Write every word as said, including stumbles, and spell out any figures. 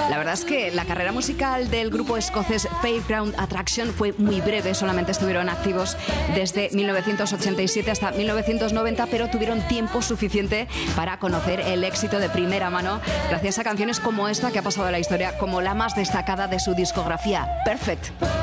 La verdad es que la carrera musical del grupo escocés Fairground Attraction fue muy breve, solamente estuvieron activos desde mil novecientos ochenta y siete hasta mil novecientos noventa, pero tuvieron tiempo suficiente para conocer el éxito de primera mano gracias a canciones como esta que ha pasado a la historia como la más destacada de su discografía, Perfect.